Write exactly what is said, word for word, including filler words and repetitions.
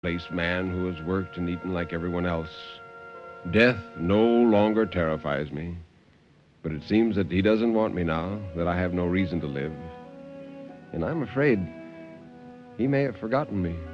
place man who has worked and eaten like everyone else. Death no longer terrifies me. But it seems that he doesn't want me now, that I have no reason to live. And I'm afraid he may have forgotten me.